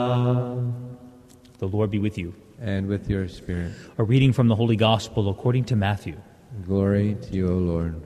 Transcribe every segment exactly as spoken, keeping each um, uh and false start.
The Lord be with you. And with your spirit. A reading from the Holy Gospel according to Matthew. Glory to you, O Lord.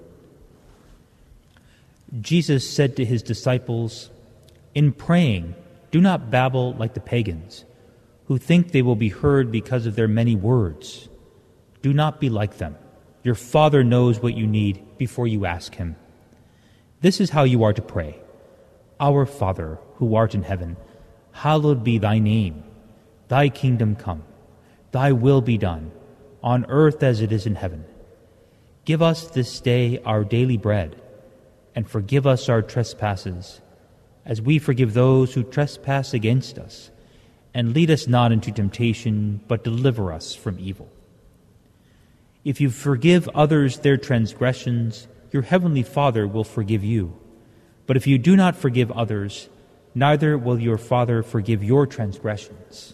Jesus said to his disciples, "In praying, do not babble like the pagans, who think they will be heard because of their many words. Do not be like them. Your Father knows what you need before you ask Him. This is how you are to pray. Our Father, who art in heaven, hallowed be thy name. Thy kingdom come. Thy will be done, on earth as it is in heaven. Give us this day our daily bread, and forgive us our trespasses, as we forgive those who trespass against us. And lead us not into temptation, but deliver us from evil. If you forgive others their transgressions, your heavenly Father will forgive you. But if you do not forgive others, neither will your Father forgive your transgressions."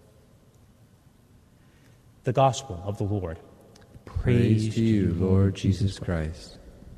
The Gospel of the Lord. Praise, Praise to you, Lord Jesus Christ.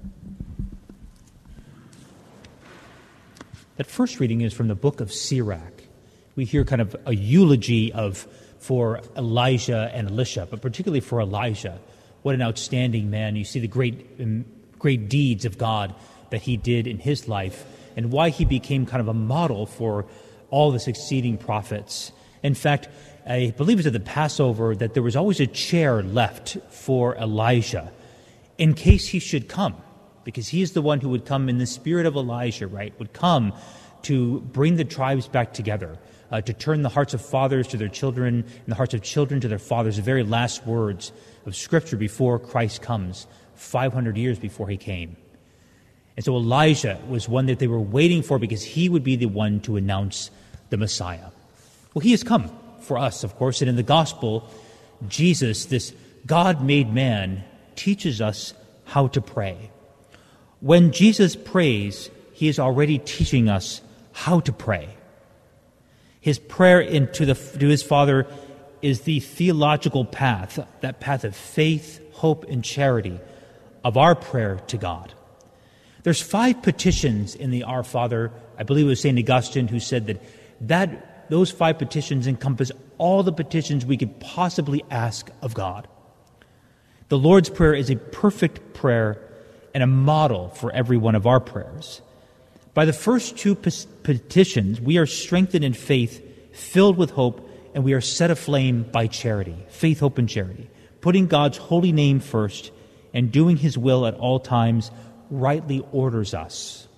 That first reading is from the book of Sirach. We hear kind of a eulogy of for Elijah and Elisha, but particularly for Elijah. What an outstanding man. You see the great, um, great deeds of God that he did in his life, and why he became kind of a model for all the succeeding prophets. In fact, I believe it was at the Passover that there was always a chair left for Elijah in case he should come, because he is the one who would come in the spirit of Elijah, right, would come to bring the tribes back together, uh, to turn the hearts of fathers to their children and the hearts of children to their fathers, the very last words of Scripture before Christ comes, five hundred years before he came. And so Elijah was one that they were waiting for because he would be the one to announce the Messiah. Well, he has come for us, of course, and in the Gospel, Jesus, this God-made man, teaches us how to pray. When Jesus prays, he is already teaching us how to pray. His prayer into the, to his Father is the theological path, that path of faith, hope, and charity of our prayer to God. There's five petitions in the Our Father. I believe it was Saint Augustine who said that, that those five petitions encompass all the petitions we could possibly ask of God. The Lord's Prayer is a perfect prayer and a model for every one of our prayers. By the first two petitions, we are strengthened in faith, filled with hope, and we are set aflame by charity, faith, hope, and charity, putting God's holy name first and doing His will at all times rightly orders us.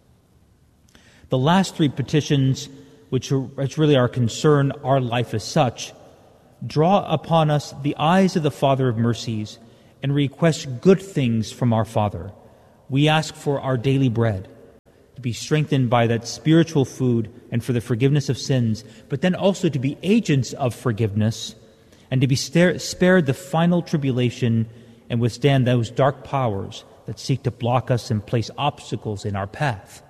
The last three petitions, which, are, which really are concern our life as such, draw upon us the eyes of the Father of mercies and request good things from our Father. We ask for our daily bread, to be strengthened by that spiritual food and for the forgiveness of sins, but then also to be agents of forgiveness and to be spared the final tribulation and withstand those dark powers that seek to block us and place obstacles in our path.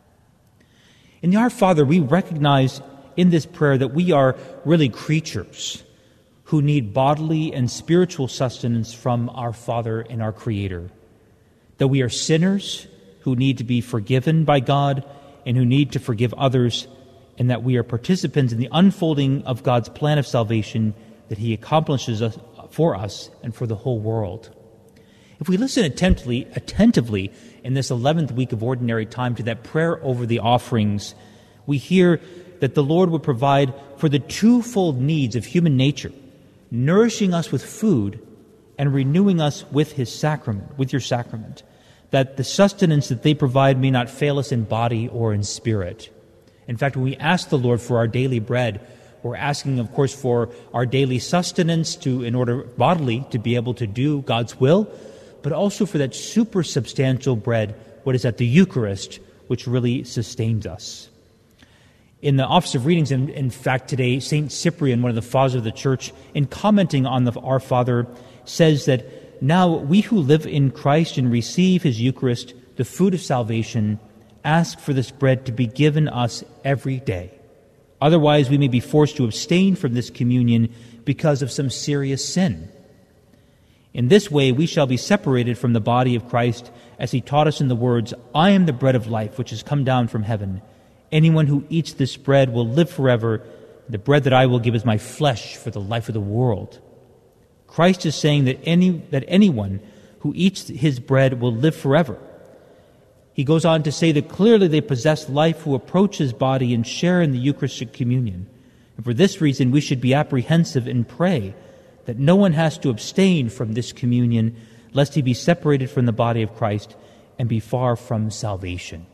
In the Our Father, we recognize in this prayer that we are really creatures who need bodily and spiritual sustenance from our Father and our Creator. That we are sinners who need to be forgiven by God and who need to forgive others, and that we are participants in the unfolding of God's plan of salvation that He accomplishes for us and for the whole world. If we listen attentively, attentively in this eleventh week of Ordinary Time to that prayer over the offerings, we hear that the Lord would provide for the twofold needs of human nature, nourishing us with food and renewing us with His sacrament, with your sacrament, that the sustenance that they provide may not fail us in body or in spirit. In fact, when we ask the Lord for our daily bread, we're asking, of course, for our daily sustenance to, in order bodily to be able to do God's will, but also for that super substantial bread, what is at the Eucharist, which really sustains us. In the Office of Readings, in, in fact, today, Saint Cyprian, one of the fathers of the Church, in commenting on the Our Father, says that now we who live in Christ and receive His Eucharist, the food of salvation, ask for this bread to be given us every day. Otherwise, we may be forced to abstain from this communion because of some serious sin. In this way, we shall be separated from the body of Christ, as He taught us in the words, "I am the bread of life, which has come down from heaven. Anyone who eats this bread will live forever. The bread that I will give is my flesh for the life of the world. Christ is saying that any that anyone who eats his bread will live forever. He goes on to say that clearly they possess life who approach his body and share in the Eucharistic communion. And for this reason, we should be apprehensive and pray that no one has to abstain from this communion, lest he be separated from the body of Christ and be far from salvation.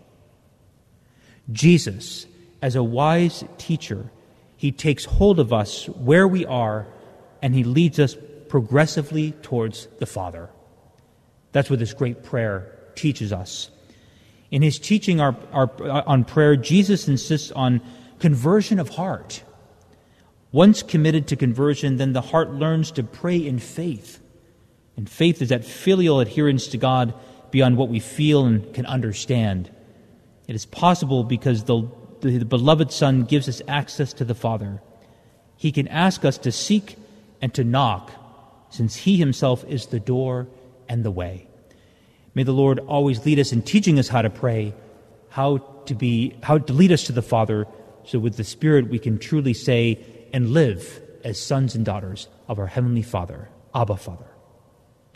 Jesus, as a wise teacher, he takes hold of us where we are, and he leads us progressively towards the Father. That's what this great prayer teaches us. In his teaching our, our, on prayer, Jesus insists on conversion of heart. Once committed to conversion, then the heart learns to pray in faith. And faith is that filial adherence to God beyond what we feel and can understand. It is possible because the, the, the beloved Son gives us access to the Father. He can ask us to seek and to knock, since he himself is the door and the way. May the Lord always lead us in teaching us how to pray, how to be, how to lead us to the Father, so with the Spirit we can truly say and live as sons and daughters of our Heavenly Father, Abba, Father.